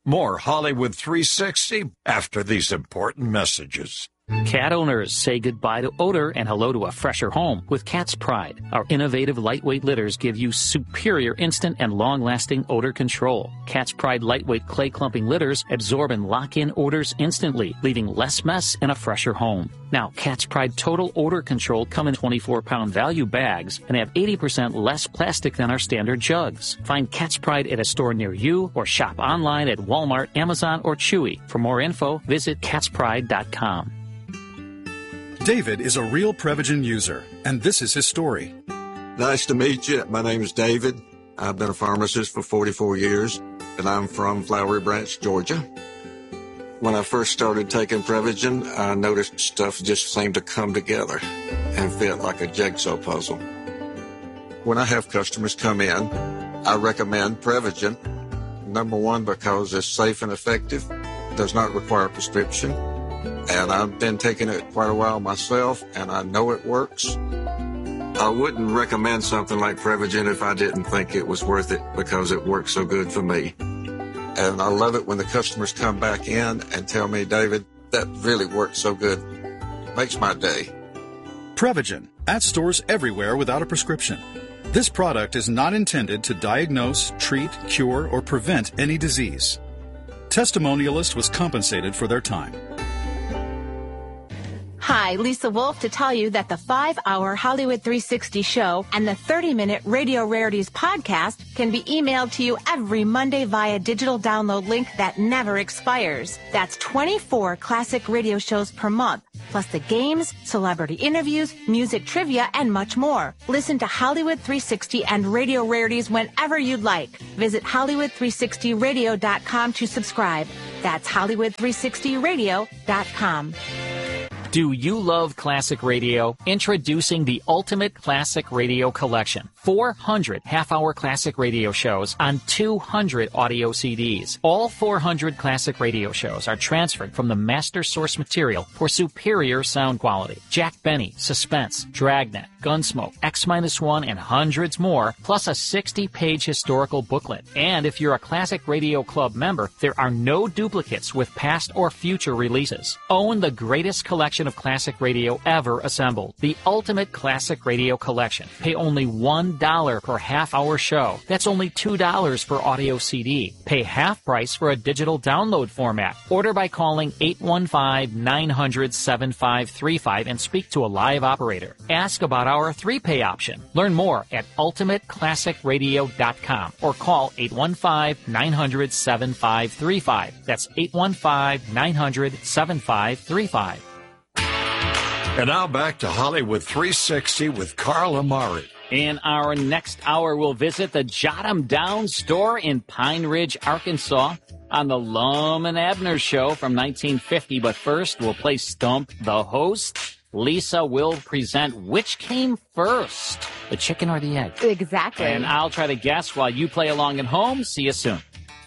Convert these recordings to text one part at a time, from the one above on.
More Hollywood 360 after these important messages. Cat owners, say goodbye to odor and hello to a fresher home with Cat's Pride. Our innovative lightweight litters give you superior instant and long-lasting odor control. Cat's Pride lightweight clay clumping litters absorb and lock in odors instantly, leaving less mess and a fresher home. Now, Cat's Pride Total Odor Control come in 24-pound value bags and have 80% less plastic than our standard jugs. Find Cat's Pride at a store near you or shop online at Walmart, Amazon, or Chewy. For more info, visit catspride.com. David is a real Prevagen user, and this is his story. Nice to meet you. My name is David. I've been a pharmacist for 44 years, and I'm from Flowery Branch, Georgia. When I first started taking Prevagen, I noticed stuff just seemed to come together and fit like a jigsaw puzzle. When I have customers come in, I recommend Prevagen. Number one, because it's safe and effective, does not require a prescription. And I've been taking it quite a while myself, and I know it works. I wouldn't recommend something like Prevagen if I didn't think it was worth it because it works so good for me. And I love it when the customers come back in and tell me, David, that really worked so good. It makes my day. Prevagen, at stores everywhere without a prescription. This product is not intended to diagnose, treat, cure, or prevent any disease. Testimonialist was compensated for their time. Hi, Lisa Wolf to tell you that the 5-hour Hollywood 360 show and the 30-minute Radio Rarities podcast can be emailed to you every Monday via digital download link that never expires. That's 24 classic radio shows per month, plus the games, celebrity interviews, music trivia, and much more. Listen to Hollywood 360 and Radio Rarities whenever you'd like. Visit Hollywood360radio.com to subscribe. That's Hollywood360radio.com. Do you love classic radio? Introducing the Ultimate Classic Radio Collection. 400 half-hour classic radio shows on 200 audio CDs. All 400 classic radio shows are transferred from the master source material for superior sound quality. Jack Benny, Suspense, Dragnet, Gunsmoke, X-1, and hundreds more, plus a 60-page historical booklet. And if you're a Classic Radio Club member, there are no duplicates with past or future releases. Own the greatest collection of classic radio ever assembled. The Ultimate Classic Radio Collection. Pay only $1 per half-hour show. That's only $2 for audio CD. Pay half price for a digital download format. Order by calling 815-900-7535 and speak to a live operator. Ask about our 3-pay option. Learn more at ultimateclassicradio.com or call 815-900-7535. That's 815-900-7535. And now back to Hollywood 360 with Carl Amari. In our next hour, we'll visit the Jot 'em Down store in Pine Ridge, Arkansas, on the Lum and Abner show from 1950. But first, we'll play Stump the Host. Lisa will present which came first, the chicken or the egg. Exactly. And I'll try to guess while you play along at home. See you soon.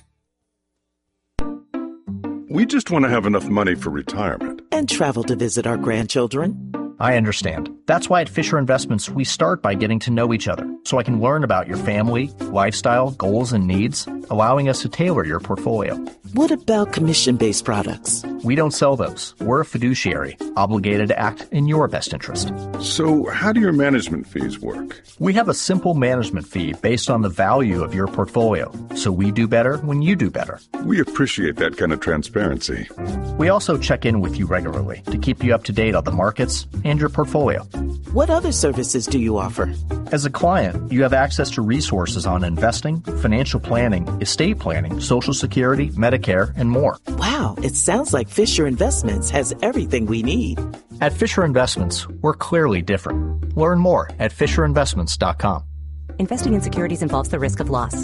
We just want to have enough money for retirement. And travel to visit our grandchildren. I understand. That's why at Fisher Investments, we start by getting to know each other, so I can learn about your family, lifestyle, goals, and needs, allowing us to tailor your portfolio. What about commission-based products? We don't sell those. We're a fiduciary, obligated to act in your best interest. So how do your management fees work? We have a simple management fee based on the value of your portfolio, so we do better when you do better. We appreciate that kind of transparency. We also check in with you regularly to keep you up to date on the markets and your portfolio. What other services do you offer? As a client, you have access to resources on investing, financial planning, estate planning, Social Security, Medicare, and more. Wow, it sounds like Fisher Investments has everything we need. At Fisher Investments, we're clearly different. Learn more at FisherInvestments.com. Investing in securities involves the risk of loss.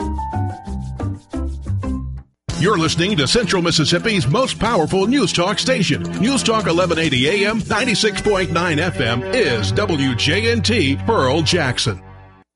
You're listening to Central Mississippi's most powerful news talk station. News Talk 1180 AM, 96.9 FM is WJNT Pearl Jackson.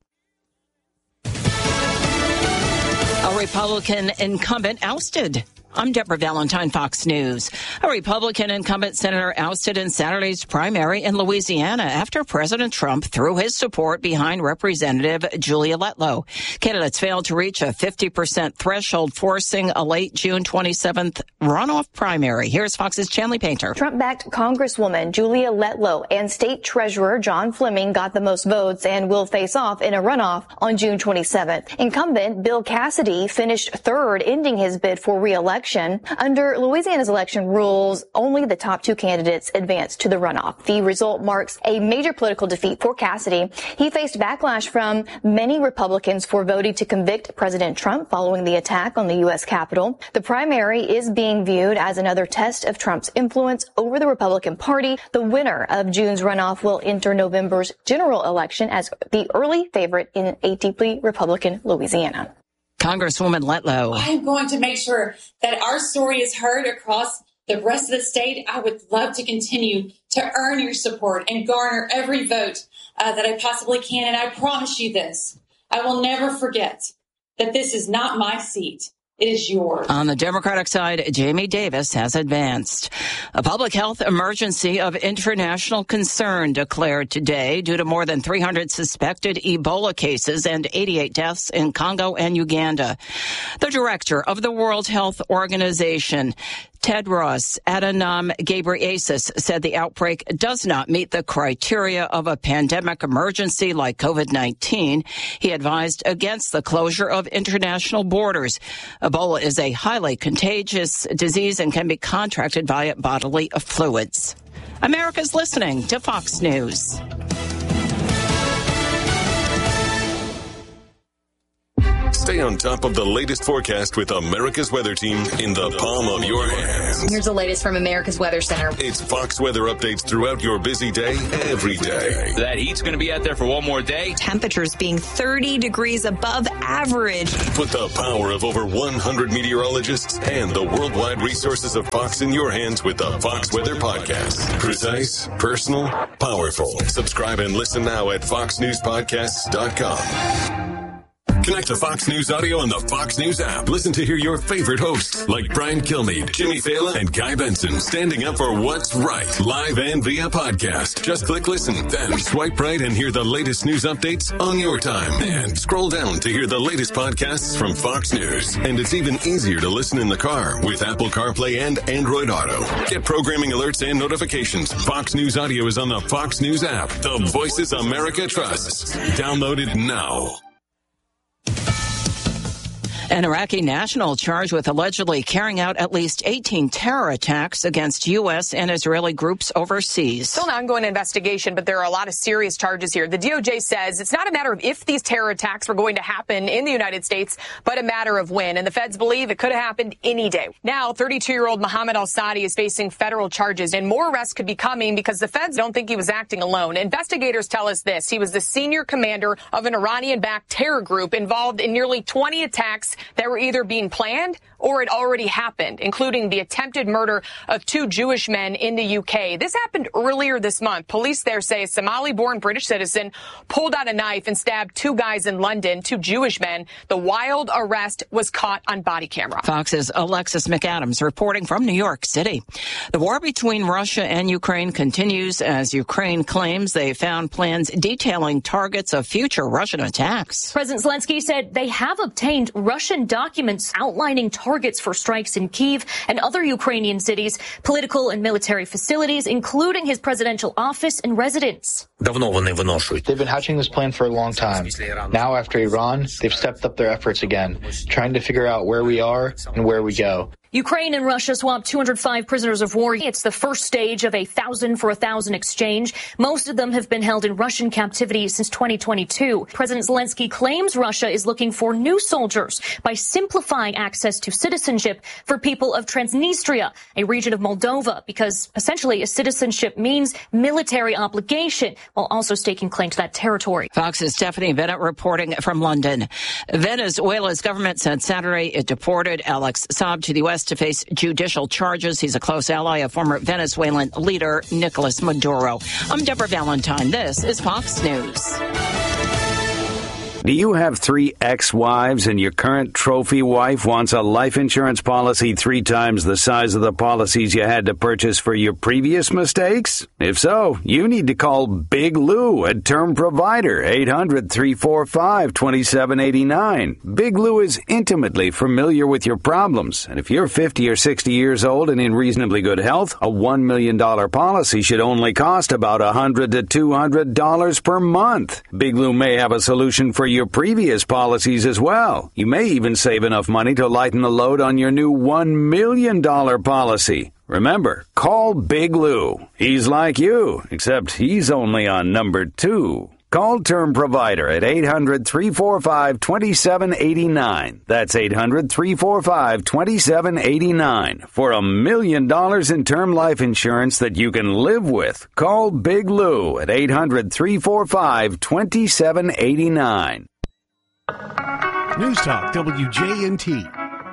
A Republican incumbent ousted. I'm Deborah Valentine, Fox News. A Republican incumbent senator ousted in Saturday's primary in Louisiana after President Trump threw his support behind Representative Julia Letlow. Candidates failed to reach a 50% threshold, forcing a late June 27th runoff primary. Here's Fox's Chanley Painter. Trump-backed Congresswoman Julia Letlow and State Treasurer John Fleming got the most votes and will face off in a runoff on June 27th. Incumbent Bill Cassidy finished third, ending his bid for re-election. Under Louisiana's election rules, only the top two candidates advance to the runoff. The result marks a major political defeat for Cassidy. He faced backlash from many Republicans for voting to convict President Trump following the attack on the U.S. Capitol. The primary is being viewed as another test of Trump's influence over the Republican Party. The winner of June's runoff will enter November's general election as the early favorite in a deeply Republican Louisiana. Congresswoman Letlow. I'm going to make sure that our story is heard across the rest of the state. I would love to continue to earn your support and garner every vote that I possibly can. And I promise you this, I will never forget that this is not my seat. It is yours. On the Democratic side, Jamie Davis has advanced. A public health emergency of international concern declared today due to more than 300 suspected Ebola cases and 88 deaths in Congo and Uganda. The director of the World Health Organization, Tedros Adhanom Ghebreyesus, said the outbreak does not meet the criteria of a pandemic emergency like COVID-19. He advised against the closure of international borders. Ebola is a highly contagious disease and can be contracted via bodily fluids. America's listening to Fox News. Stay on top of the latest forecast with America's Weather Team in the palm of your hands. Here's the latest from America's Weather Center. It's Fox weather updates throughout your busy day, every day. That heat's going to be out there for one more day. Temperatures being 30 degrees above average. Put the power of over 100 meteorologists and the worldwide resources of Fox in your hands with the Fox Weather Podcast. Precise, personal, powerful. Subscribe and listen now at foxnewspodcasts.com. Connect to Fox News Audio on the Fox News app. Listen to hear your favorite hosts like Brian Kilmeade, Jimmy Fallon, and Guy Benson standing up for what's right, live and via podcast. Just click listen, then swipe right and hear the latest news updates on your time. And scroll down to hear the latest podcasts from Fox News. And it's even easier to listen in the car with Apple CarPlay and Android Auto. Get programming alerts and notifications. Fox News Audio is on the Fox News app. The voices America trusts. Download it now. An Iraqi national charged with allegedly carrying out at least 18 terror attacks against U.S. and Israeli groups overseas. Still an ongoing investigation, but there are a lot of serious charges here. The DOJ says it's not a matter of if these terror attacks were going to happen in the United States, but a matter of when. And the feds believe it could have happened any day. Now, 32-year-old Mohammed al-Sadi is facing federal charges, and more arrests could be coming because the feds don't think he was acting alone. Investigators tell us this. He was the senior commander of an Iranian-backed terror group involved in nearly 20 attacks that were either being planned or had already happened, including the attempted murder of 2 Jewish men in the UK. This happened earlier this month. Police there say a Somali-born British citizen pulled out a knife and stabbed 2 guys in London, 2 Jewish men. The wild arrest was caught on body camera. Fox's Alexis McAdams reporting from New York City. The war between Russia and Ukraine continues as Ukraine claims they found plans detailing targets of future Russian attacks. President Zelensky said they have obtained Russian documents outlining targets for strikes in Kyiv and other Ukrainian cities, political and military facilities, including his presidential office and residence. They've been hatching this plan for a long time. Now, after Iran, they've stepped up their efforts again, trying to figure out where we are and where we go. Ukraine and Russia swapped 205 prisoners of war. It's the first stage of a 1,000 for 1,000 exchange. Most of them have been held in Russian captivity since 2022. President Zelensky claims Russia is looking for new soldiers by simplifying access to citizenship for people of Transnistria, a region of Moldova, because essentially a citizenship means military obligation, while also staking claim to that territory. Fox's Stephanie Bennett reporting from London. Venezuela's government said Saturday it deported Alex Saab to the U.S. to face judicial charges. He's a close ally of former Venezuelan leader Nicolas Maduro. I'm Deborah Valentine. This is Fox News. Do you have 3 ex-wives and your current trophy wife wants a life insurance policy 3 times the size of the policies you had to purchase for your previous mistakes? If so, you need to call Big Lou at Term Provider, 800-345-2789. Big Lou is intimately familiar with your problems, and if you're 50 or 60 years old and in reasonably good health, a $1 million policy should only cost about $100 to $200 per month. Big Lou may have a solution for your previous policies as well. You may even save enough money to lighten the load on your new $1 million policy. Remember, call Big Lou. He's like you, except he's only on number 2. Call Term Provider at 800-345-2789. That's 800-345-2789 for $1 million in term life insurance that you can live with. Call Big Lou at 800-345-2789. News Talk WJNT.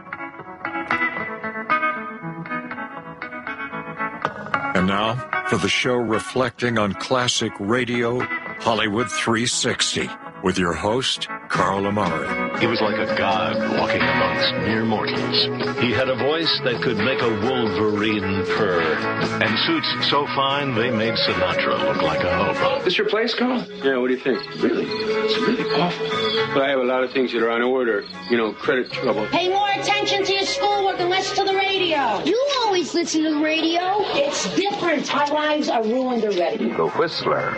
And now for the show reflecting on classic radio, Hollywood 360, with your host, Carl Amari. He was like a god walking amongst mere mortals. He had a voice that could make a wolverine purr, and suits so fine they made Sinatra look like a hobo. This your place, Carl? Yeah, what do you think? It's really awful. But I have a lot of things that are on order. Credit trouble. Pay more attention to your schoolwork and less to the radio. You always listen to the radio. It's different. Our lives are ruined already. The Whistler.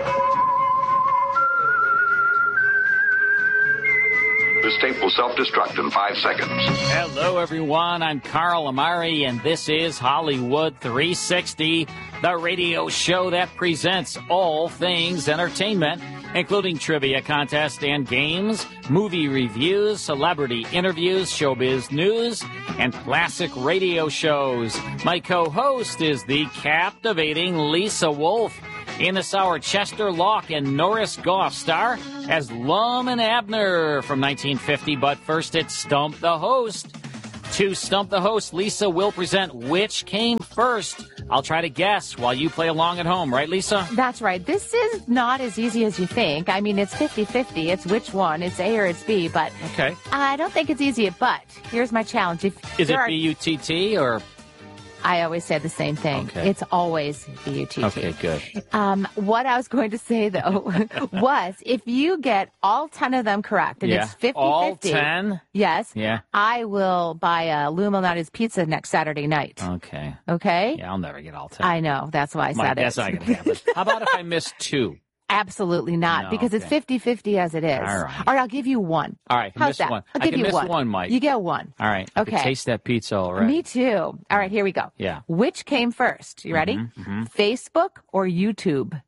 This tape will self-destruct in 5 seconds. Hello, everyone. I'm Carl Amari, and this is Hollywood 360, the radio show that presents all things entertainment, including trivia contests and games, movie reviews, celebrity interviews, showbiz news, and classic radio shows. My co-host is the captivating Lisa Wolf. In this hour, Chester Locke and Norris Goff star as Lum and Abner from 1950. But first, it's Stump the Host. To Stump the Host, Lisa will present which came first. I'll try to guess while you play along at home. Right, Lisa? That's right. This is not as easy as you think. I mean, it's 50-50. It's which one. It's A or it's B. But okay. I don't think it's easy. But here's my challenge. Is it B-U-T-T or... I always say the same thing. Okay. It's always B-U-T-T. Okay, good. What I was going to say, though, was if you get all 10 of them correct, and it's 50-50. All 10? Yes. Yeah. I will buy a Lou Malnati's pizza next Saturday night. Okay. Okay? Yeah, I'll never get all 10. I know. That's why I said it. That's not going to happen. How about if I miss 2? Absolutely not, because it's 50-50 as it is. All right. All right, I'll give you 1. All right, how's that? One. I'll give you miss one, Mike. You get 1. All right. Okay. I can taste that pizza already. Me too. All right, here we go. Yeah. Which came first? You ready? Mm-hmm. Facebook or YouTube?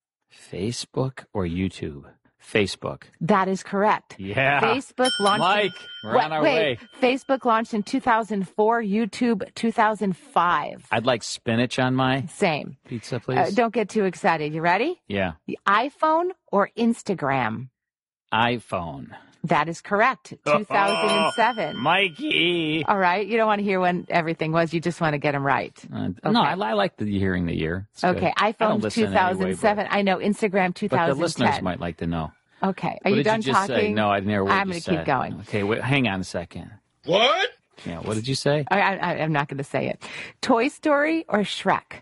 Facebook or YouTube? Facebook. That is correct. Yeah. Facebook launched. Mike, we're on our way. Facebook launched in 2004, YouTube 2005. I'd like spinach on my Same pizza, please. Don't get too excited. You ready? Yeah. The iPhone or Instagram? iPhone. That is correct. 2007. Mikey. All right. You don't want to hear when everything was. You just want to get them right. Okay. No, I like hearing the year. It's okay. Good. iPhone 2007. Anyway, I know. Instagram 2010. But the listeners might like to know. Okay. Are you done talking? Say? No, I didn't hear what I'm you said. I'm going to keep going. Okay. Wait, hang on a second. What? Yeah. What did you say? I'm not going to say it. Toy Story or Shrek?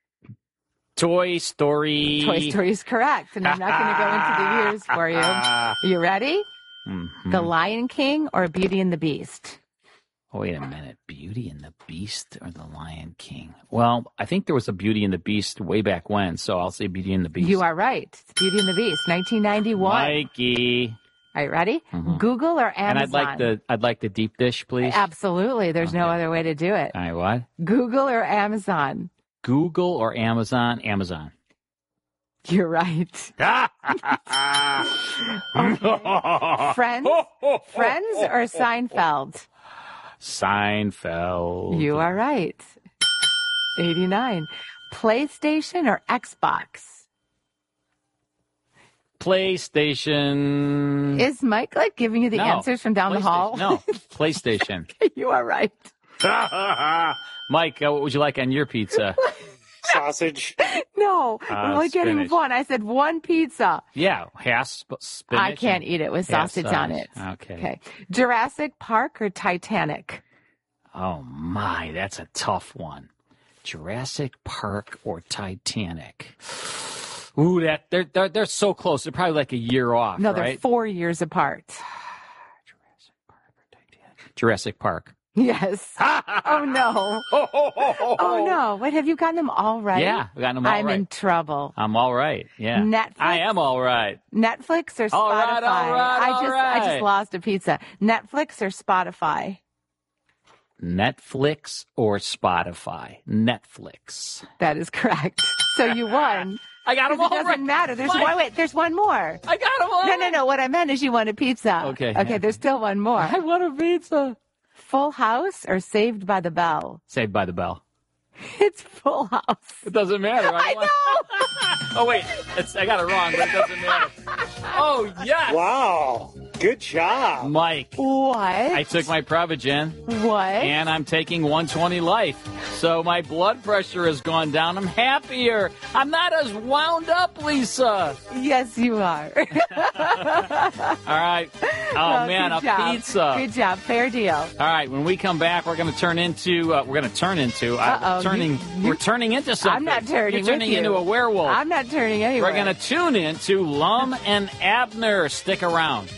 Toy Story. Toy Story is correct. And I'm not going to go into the years for you. Are you ready? Mm-hmm. The Lion King or Beauty and the Beast? Oh, wait a minute. Beauty and the Beast or The Lion King? Well, I think there was a Beauty and the Beast way back when, so I'll say Beauty and the Beast. You are right. It's Beauty and the Beast, 1991. Mikey. All right, ready? Mm-hmm. Google or Amazon? And I'd like the deep dish, please. Absolutely. There's no other way to do it. All right, what? Google or Amazon? Google or Amazon? Amazon. You're right. Friends or Seinfeld? Seinfeld. You are right. 89. PlayStation or Xbox? PlayStation. Is Mike giving you the answers from down the hall? No, PlayStation. You are right. Mike, what would you like on your pizza? sausage? No, we're only getting spinach. one. I said one pizza. Yeah, half spinach. I can't eat it with half sausage on it. Okay. Jurassic Park or Titanic? Oh, my, that's a tough one. Jurassic Park or Titanic? Ooh, they're so close. They're probably like a year off, No, right? they're 4 years apart. Jurassic Park. Yes. Oh, no. Oh, no. What, have you gotten them all right? Yeah, I've gotten them all I'm right. in trouble. I'm all right, yeah. Netflix? I am all right. Netflix or Spotify? All right. I just lost a pizza. Netflix or Spotify? Netflix or Spotify? Netflix. That is correct. So you won. I got them all right. It doesn't matter. There's one more. I got them all right. No. What I meant is you won a pizza. Okay, there's still one more. I won a pizza. Full House or Saved by the Bell? Saved by the Bell. It's Full House. It doesn't matter. I know. Oh, wait. I got it wrong, but it doesn't matter. Oh, yes. Wow. Good job. Mike. What? I took my Prevagen. What? And I'm taking 120 Life. So my blood pressure has gone down. I'm happier. I'm not as wound up, Lisa. Yes, you are. All right. Oh, man, a pizza. Good job. Fair deal. All right. When we come back, we're going to turn into we're turning into something. I'm not turning. You're turning into a werewolf. I'm not turning anywhere. We're going to tune in to Lum and Abner. Stick around.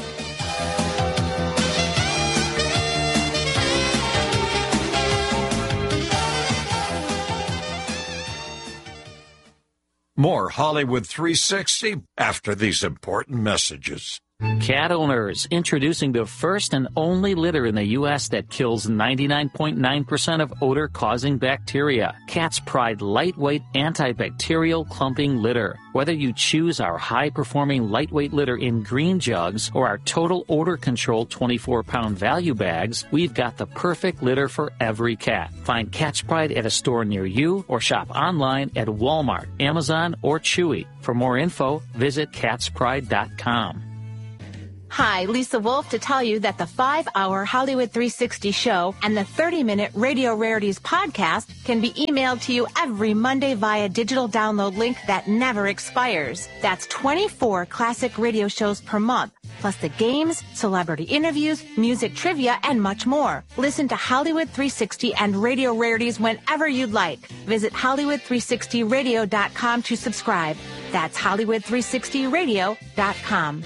More Hollywood 360 after these important messages. Cat owners, introducing the first and only litter in the U.S. that kills 99.9% of odor-causing bacteria. Cat's Pride lightweight antibacterial clumping litter. Whether you choose our high-performing lightweight litter in green jugs or our total odor control 24-pound value bags, we've got the perfect litter for every cat. Find Cat's Pride at a store near you or shop online at Walmart, Amazon, or Chewy. For more info, visit catspride.com. Hi, Lisa Wolf to tell you that the 5-hour Hollywood 360 show and the 30-minute Radio Rarities podcast can be emailed to you every Monday via digital download link that never expires. That's 24 classic radio shows per month, plus the games, celebrity interviews, music trivia, and much more. Listen to Hollywood 360 and Radio Rarities whenever you'd like. Visit Hollywood360radio.com to subscribe. That's Hollywood360radio.com.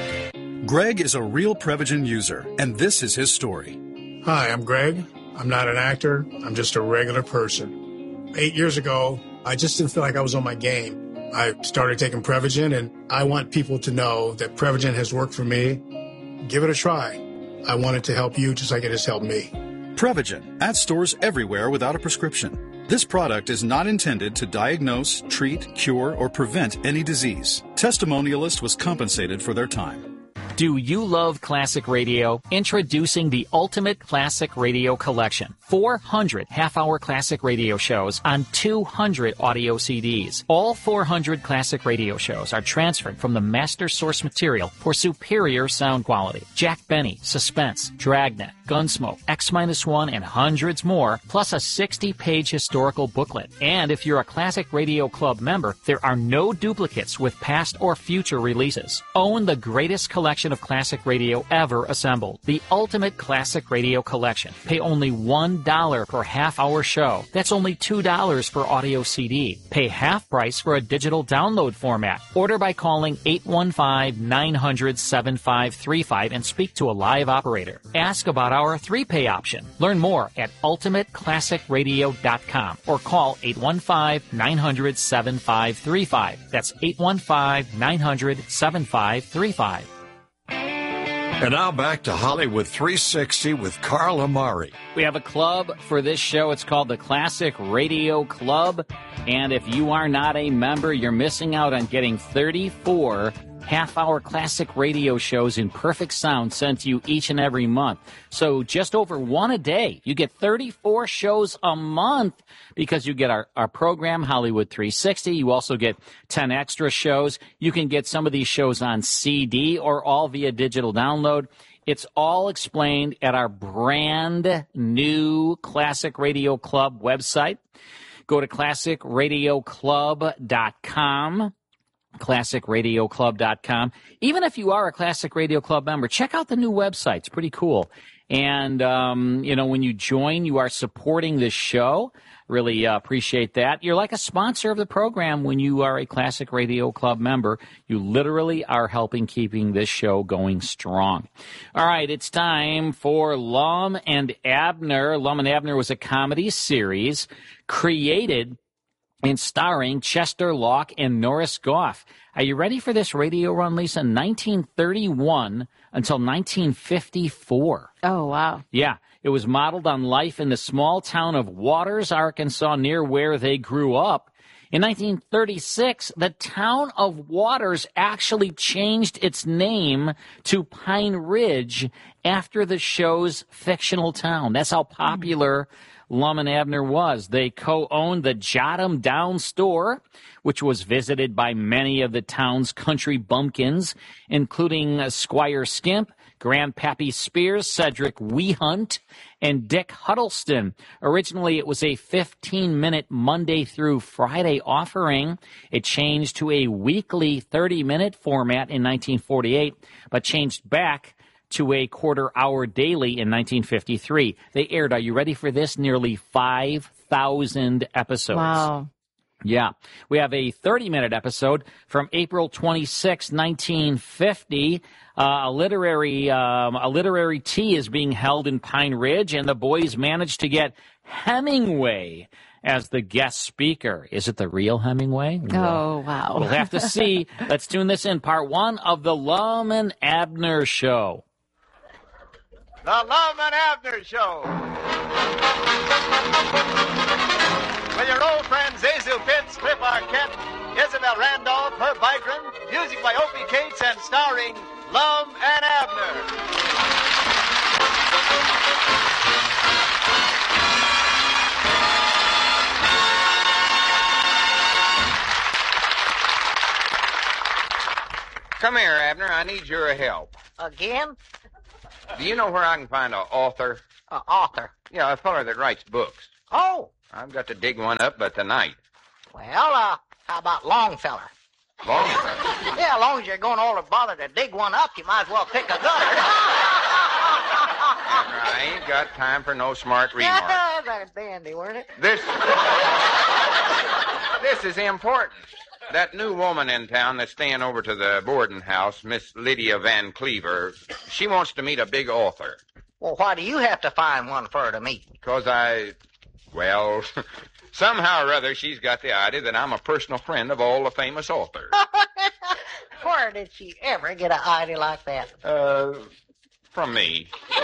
Greg is a real Prevagen user, and this is his story. Hi, I'm Greg. I'm not an actor. I'm just a regular person. 8 years ago, I just didn't feel like I was on my game. I started taking Prevagen, and I want people to know that Prevagen has worked for me. Give it a try. I want it to help you just like it has helped me. Prevagen, at stores everywhere without a prescription. This product is not intended to diagnose, treat, cure, or prevent any disease. Testimonialist was compensated for their time. Do you love classic radio? Introducing the Ultimate Classic Radio Collection. 400 half-hour classic radio shows on 200 audio CDs. All 400 classic radio shows are transferred from the master source material for superior sound quality. Jack Benny, Suspense, Dragnet, Gunsmoke, X-1, and hundreds more, plus a 60-page historical booklet. And if you're a Classic Radio Club member, there are no duplicates with past or future releases. Own the greatest collection of classic radio ever assembled. The Ultimate Classic Radio Collection. Pay only $1 per half-hour show. That's only $2 per audio CD. Pay half price for a digital download format. Order by calling 815-900-7535 and speak to a live operator. Ask about our 3-pay option. Learn more at ultimateclassicradio.com or call 815-900-7535. That's 815-900-7535. And now back to Hollywood 360 with Carl Amari. We have a club for this show. It's called the Classic Radio Club. And if you are not a member, you're missing out on getting 34 half-hour classic radio shows in perfect sound sent to you each and every month. So just over one a day. You get 34 shows a month because you get our program, Hollywood 360. You also get 10 extra shows. You can get some of these shows on CD or all via digital download. It's all explained at our brand new Classic Radio Club website. Go to ClassicRadioClub.com. ClassicRadioClub.com. Even if you are a Classic Radio Club member, check out the new website. It's pretty cool. And, when you join, you are supporting this show. Really appreciate that. You're like a sponsor of the program when you are a Classic Radio Club member. You literally are helping keeping this show going strong. All right, it's time for Lum and Abner. Lum and Abner was a comedy series created and starring Chester Locke and Norris Goff. Are you ready for this radio run, Lisa? 1931 until 1954. Oh, wow. Yeah. It was modeled on life in the small town of Waters, Arkansas, near where they grew up. In 1936, the town of Waters actually changed its name to Pine Ridge after the show's fictional town. That's how popular Lum and Abner was. They co-owned the Jot 'em Down store, which was visited by many of the town's country bumpkins, including Squire Skimp, Grandpappy Spears, Cedric Wehunt, and Dick Huddleston. Originally, it was a 15-minute Monday through Friday offering. It changed to a weekly 30-minute format in 1948, but changed back to a quarter-hour daily in 1953. They aired, are you ready for this, nearly 5,000 episodes. Wow. Yeah. We have a 30-minute episode from April 26, 1950. A literary tea is being held in Pine Ridge, and the boys managed to get Hemingway as the guest speaker. Is it the real Hemingway? Oh, wow. We'll have to see. Let's tune this in. Part 1 of the Lum and Abner Show. The Lum and Abner Show. With your old friends Zazu Pitts, Cliff Arquette, Isabel Randolph, Herb Vigran, music by Opie Cates, and starring Lum and Abner. Come here, Abner. I need your help. Again? Do you know where I can find an author? Author? Yeah, a feller that writes books. Oh. I've got to dig one up by tonight. Well, how about Longfeller? Longfeller? Yeah, as long as you're going all the bother to dig one up, you might as well pick a gutter. I ain't got time for no smart remarks. That's dandy, weren't it? This is important. That new woman in town that's staying over to the boarding house, Miss Lydia Van Cleaver, she wants to meet a big author. Well, why do you have to find one for her to meet? Because somehow or other she's got the idea that I'm a personal friend of all the famous authors. Where did she ever get an idea like that? From me.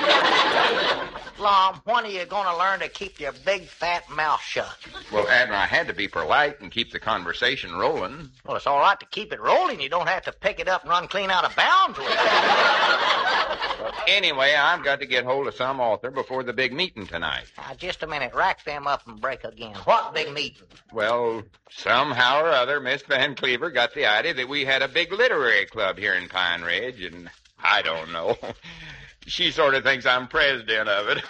Lum, when are you going to learn to keep your big, fat mouth shut? Well, Abner, I had to be polite and keep the conversation rolling. Well, it's all right to keep it rolling. You don't have to pick it up and run clean out of bounds with it. Anyway, I've got to get hold of some author before the big meeting tonight. Now, just a minute. Rack them up and break again. What big meeting? Well, somehow or other, Miss Van Cleaver got the idea that we had a big literary club here in Pine Ridge, and I don't know. She sort of thinks I'm president of it.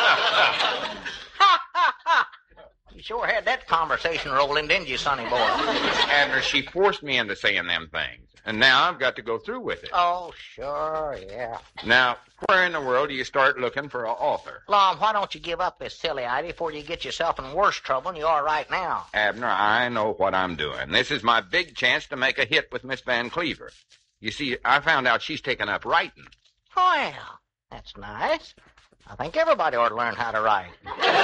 You sure had that conversation rolling, didn't you, sonny boy? Abner, she forced me into saying them things, and now I've got to go through with it. Oh, sure, yeah. Now, where in the world do you start looking for an author? Lum, why don't you give up this silly idea before you get yourself in worse trouble than you are right now? Abner, I know what I'm doing. This is my big chance to make a hit with Miss Van Cleaver. You see, I found out she's taken up writing. Well, that's nice. I think everybody ought to learn how to write.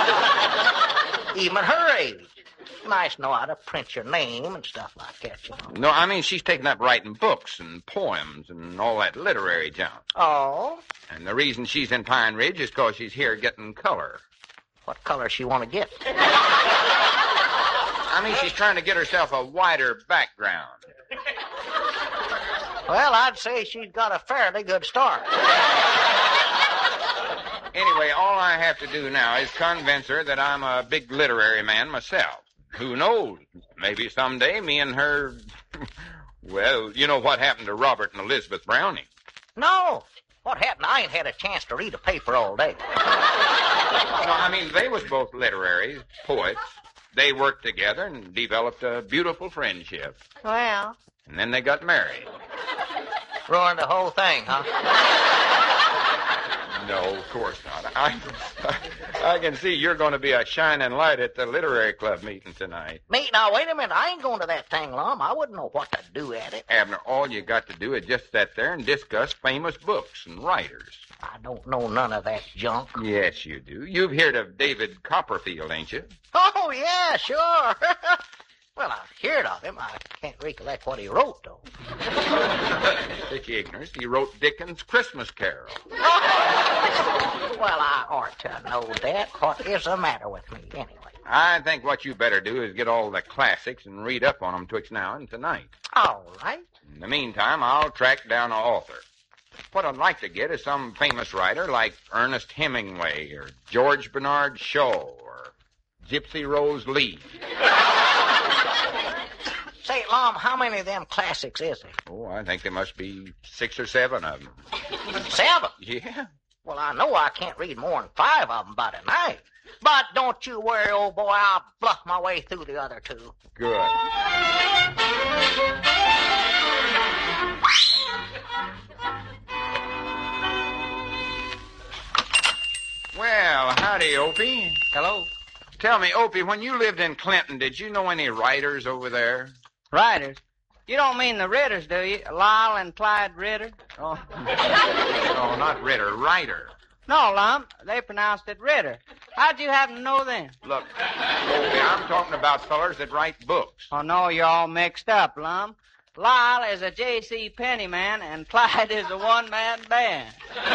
Even her age. Nice to know how to print your name and stuff like that, you know. No, I mean she's taken up writing books and poems and all that literary junk. Oh? And the reason she's in Pine Ridge is because she's here getting color. What color she want to get? I mean, she's trying to get herself a wider background. Well, I'd say she's got a fairly good start. Anyway, all I have to do now is convince her that I'm a big literary man myself. Who knows? Maybe someday me and her... Well, you know what happened to Robert and Elizabeth Browning? No. What happened? I ain't had a chance to read a paper all day. No, I mean, they was both literary poets. They worked together and developed a beautiful friendship. Well. And then they got married. Ruined the whole thing, huh? No, of course not. I can see you're going to be a shining light at the literary club meeting tonight. Me? Now, wait a minute. I ain't going to that thing, Lum. I wouldn't know what to do at it. Abner, all you got to do is just sit there and discuss famous books and writers. I don't know none of that junk. Yes, you do. You've heard of David Copperfield, ain't you? Oh, yeah, sure. Well, I've heard of him. I can't recollect what he wrote, though. Such ignorance. He wrote Dickens' Christmas Carol. Well, I ought to know that. What is the matter with me, anyway? I think what you better do is get all the classics and read up on them twixt now and tonight. All right. In the meantime, I'll track down an author. What I'd like to get is some famous writer like Ernest Hemingway or George Bernard Shaw or Gypsy Rose Lee. Say, Lum, how many of them classics is there? Oh, I think there must be 6 or 7 of them. 7? Yeah. Well, I know I can't read more than 5 of them by tonight. But don't you worry, old boy. I'll bluff my way through the other 2. Good. Well, howdy, Opie. Hello. Tell me, Opie, when you lived in Clinton, did you know any writers over there? Writers? You don't mean the Ritters, do you? Lyle and Clyde Ritter? Oh. No, not Ritter, Ryder. No, Lump. They pronounced it Ritter. How'd you happen to know them? Look, Opie, I'm talking about fellers that write books. Oh, no, you're all mixed up, Lump. Lyle is a J.C. Penney man, and Clyde is a one-man band.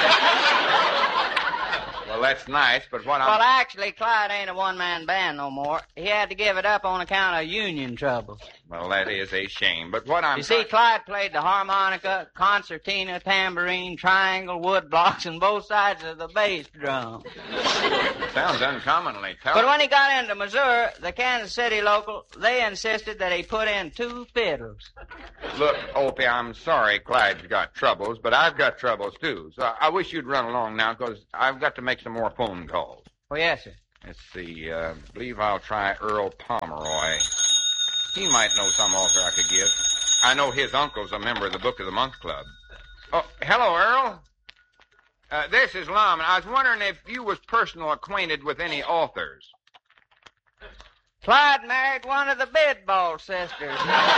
Well, that's nice, but what Well, actually, Clyde ain't a one-man band no more. He had to give it up on account of union troubles. Well, that is a shame, but what I'm... You see, Clyde played the harmonica, concertina, tambourine, triangle, wood blocks, and both sides of the bass drum. Sounds uncommonly tough. But when he got into Missouri, the Kansas City local, they insisted that he put in 2 fiddles. Look, Opie, I'm sorry Clyde's got troubles, but I've got troubles, too. So I wish you'd run along now, because I've got to make some more phone calls. Oh, yes, sir. Let's see. I believe I'll try Earl Pomeroy. He might know some author I could give. I know his uncle's a member of the Book of the Month Club. Oh, hello, Earl. This is Lum, and I was wondering if you was personal acquainted with any authors. Clyde married one of the Bidball sisters.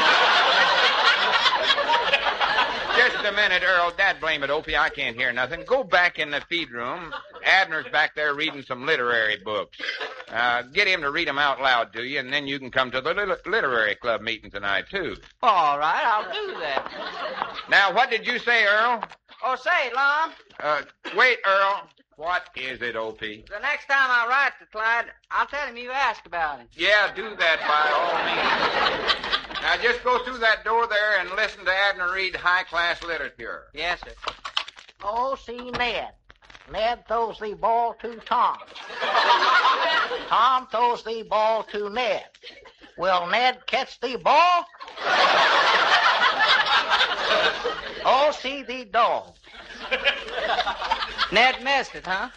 Just a minute, Earl. Dad blame it, Opie. I can't hear nothing. Go back in the feed room. Abner's back there reading some literary books. Get him to read them out loud to you, and then you can come to the literary club meeting tonight, too. All right, I'll do that. Now, what did you say, Earl? Oh, say, Lum. Wait, Earl. What is it, Opie? The next time I write to Clyde, I'll tell him you asked about him. Yeah, do that by all means. Now, just go through that door there and listen to Abner read high-class literature. Yes, sir. Oh, see, Ned. Ned throws the ball to Tom. Tom throws the ball to Ned. Will Ned catch the ball? Oh, see the dog. Ned missed it, huh?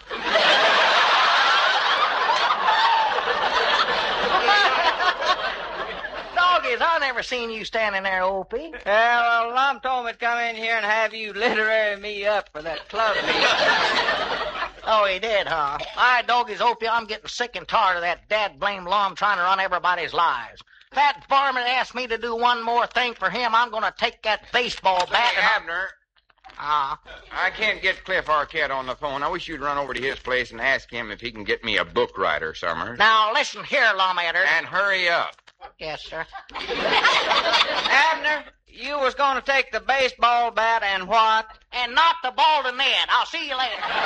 Doggies, I never seen you standing there, Opie. Well, Lum told me to come in here and have you literary me up for that club meeting. Oh, he did, huh? All right, Doggies, Opie, I'm getting sick and tired of that dad-blame Lum trying to run everybody's lives. If that varmint asked me to do one more thing for him, I'm going to take that baseball bat and... Abner... I can't get Cliff Arquette on the phone. I wish you'd run over to his place and ask him if he can get me a book writer, Summers. Now, listen here, Lawmatter. And hurry up. Yes, sir. Abner, you was going to take the baseball bat and what? And knock the ball to Ned. I'll see you later.